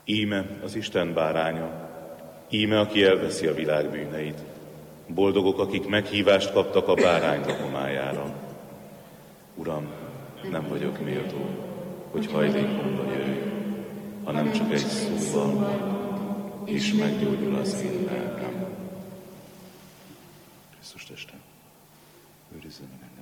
Íme az Isten báránya, íme, aki elveszi a világ bűneit. Boldogok, akik meghívást kaptak a bárány homályára. Uram, nem vagyok méltó, hogy hajlékomba jöjj, hanem csak egy szóval, és meggyógyul az én lelkem. Krisztus teste, őrizze meg.